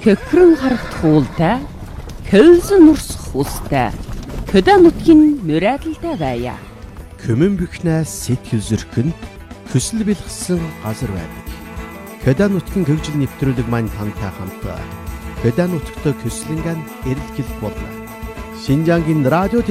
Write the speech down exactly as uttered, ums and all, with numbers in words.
Хөхрөн харагт хуултай, хөлзөн урсах устай, хөдөө нутгийн нүрэлтэй байя. Көмөн бихнээс сэтгэл зөрхөн хүсэл бэлгсэн газар байдаг. Хөдөө нутгийн хөгжил нэвтрүүлэг маань тантай хамт хөдөө нутагт хүслэнгэн эрэлхийлэх болно. Шинжангийн радио